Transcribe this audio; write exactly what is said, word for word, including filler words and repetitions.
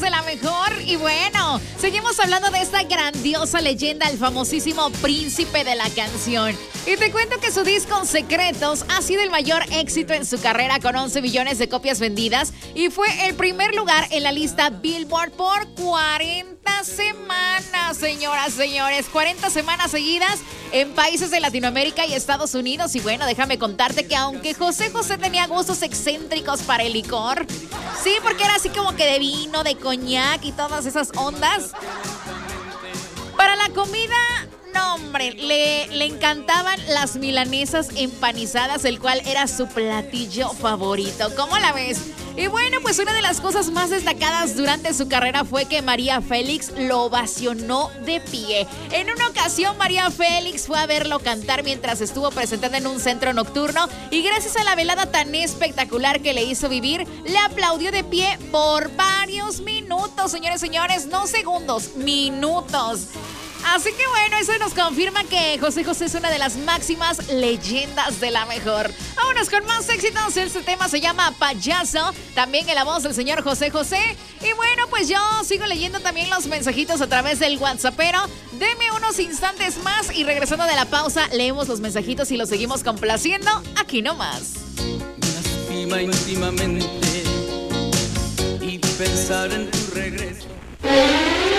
de la mejor. Y bueno, seguimos hablando de esta grandiosa leyenda, el famosísimo príncipe de la canción. Y te cuento que su disco Secretos ha sido el mayor éxito en su carrera, con once millones de copias vendidas, y fue el primer lugar en la lista Billboard por cuarenta semanas, señoras, señores. cuarenta semanas seguidas en países de Latinoamérica y Estados Unidos. Y bueno, déjame contarte que aunque José José tenía gustos excéntricos para el licor, sí, porque era así como que de vino, de coñac y todas esas ondas, para la comida, no, hombre, le, le encantaban las milanesas empanizadas, el cual era su platillo favorito. ¿Cómo la ves? Y bueno, pues una de las cosas más destacadas durante su carrera fue que María Félix lo ovacionó de pie. En una ocasión, María Félix fue a verlo cantar mientras estuvo presentando en un centro nocturno, y gracias a la velada tan espectacular que le hizo vivir, le aplaudió de pie por varios minutos, señores, señores, no segundos, minutos. Así que bueno, eso nos confirma que José José es una de las máximas leyendas de la mejor. Vámonos con más éxitos. Este tema se llama Payaso, también en la voz del señor José José. Y bueno, pues yo sigo leyendo también los mensajitos a través del WhatsApp, pero deme unos instantes más y regresando de la pausa, leemos los mensajitos y los seguimos complaciendo aquí nomás. Me lastima íntimamente y pensar en tu regreso.